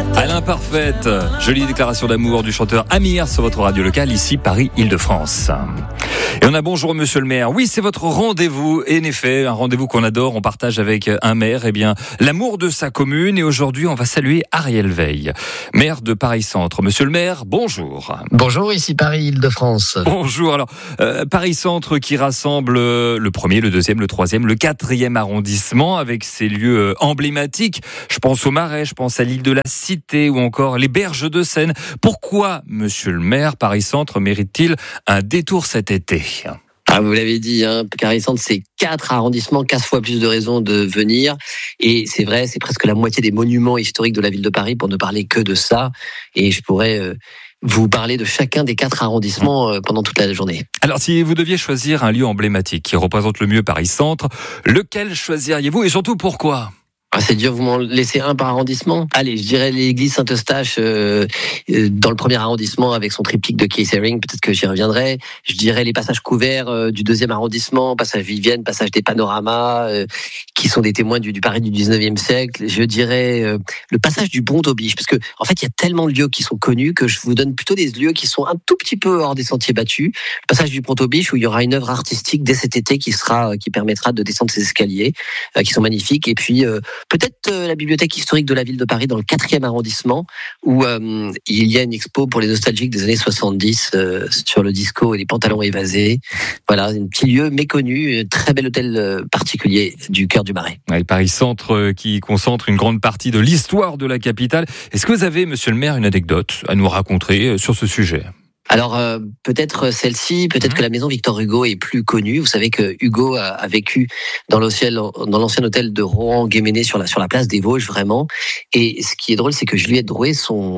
À l'imparfaite, jolie déclaration d'amour du chanteur Amir sur votre radio locale, ici Paris-Île-de-France. Et on a bonjour monsieur le maire. Oui, c'est votre rendez-vous. Et en effet, un rendez-vous qu'on adore. On partage avec un maire, l'amour de sa commune. Et aujourd'hui, on va saluer Ariel Veil, maire de Paris-Centre. Monsieur le maire, bonjour. Bonjour, ici Paris-Île-de-France. Bonjour. Alors, Paris-Centre qui rassemble le 1er, le 2e, le 3e, le 4e arrondissement avec ses lieux emblématiques. Je pense au Marais, je pense à l'île de la Cité ou encore les berges de Seine. Pourquoi, monsieur le maire, Paris-Centre mérite-t-il un détour cet été ? Vous l'avez dit, Paris-Centre, c'est 4 arrondissements, 4 fois plus de raisons de venir. Et c'est vrai, c'est presque la moitié des monuments historiques de la ville de Paris, pour ne parler que de ça. Et je pourrais vous parler de chacun des 4 arrondissements pendant toute la journée. Alors, si vous deviez choisir un lieu emblématique qui représente le mieux Paris-Centre, lequel choisiriez-vous et surtout pourquoi ? C'est dur, vous m'en laissez un par arrondissement. Allez, je dirais l'église Saint-Eustache dans le premier arrondissement avec son triptyque de Keith Haring, peut-être que j'y reviendrai. Je dirais les passages couverts du 2e arrondissement, passage Vivienne, passage des Panoramas, qui sont des témoins du Paris du 19e siècle. Je dirais le passage du Pont-au-Biche, parce que en fait, il y a tellement de lieux qui sont connus que je vous donne plutôt des lieux qui sont un tout petit peu hors des sentiers battus. Le passage du Pont-au-Biche où il y aura une œuvre artistique dès cet été qui permettra de descendre ces escaliers qui sont magnifiques. Et puis peut-être la bibliothèque historique de la ville de Paris dans le 4e arrondissement où il y a une expo pour les nostalgiques des années 70 sur le disco et les pantalons évasés. Voilà, un petit lieu méconnu, très bel hôtel particulier du cœur du Marais. Ouais, Paris-Centre qui concentre une grande partie de l'histoire de la capitale. Est-ce que vous avez, monsieur le maire, une anecdote à nous raconter sur ce sujet ? Alors peut-être celle-ci, peut-être que la maison Victor Hugo est plus connue. Vous savez que Hugo a vécu dans l'ancien hôtel de Rohan-Guéméné sur la place des Vosges, vraiment. Et ce qui est drôle, c'est que Juliette Drouet,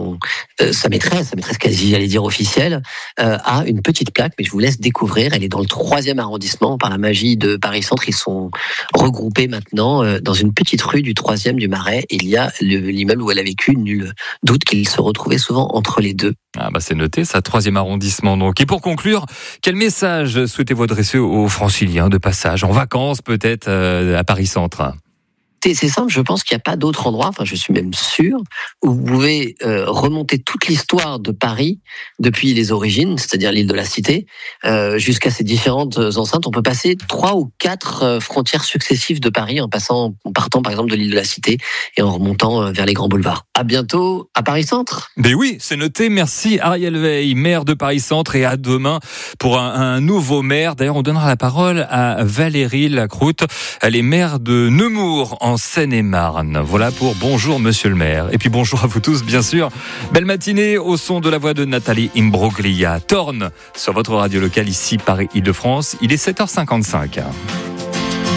sa maîtresse quasi, j'allais dire officielle, a une petite plaque, mais je vous laisse découvrir. Elle est dans le 3e arrondissement. Par la magie de Paris-Centre, ils sont regroupés maintenant dans une petite rue du 3e du Marais. Il y a l'immeuble où elle a vécu, nul doute qu'il se retrouvait souvent entre les deux. C'est noté, ça, 3e arrondissement donc. Et pour conclure, quel message souhaitez-vous adresser aux franciliens de passage, en vacances peut-être à Paris-Centre ? C'est simple, je pense qu'il n'y a pas d'autre endroit, je suis même sûr, où vous pouvez remonter toute l'histoire de Paris depuis les origines, c'est-à-dire l'île de la Cité, jusqu'à ces différentes enceintes. On peut passer 3 ou 4 frontières successives de Paris en partant par exemple de l'île de la Cité et en remontant vers les grands boulevards. À bientôt à Paris-Centre. Ben oui, c'est noté. Merci Ariel Veil, maire de Paris-Centre, et à demain pour un nouveau maire. D'ailleurs, on donnera la parole à Valérie Lacroute. Elle est maire de Nemours en Seine-et-Marne. Voilà pour bonjour monsieur le maire. Et puis bonjour à vous tous, bien sûr. Belle matinée au son de la voix de Nathalie Imbroglia. Torne sur votre radio locale ici Paris-Île-de-France. Il est 7h55.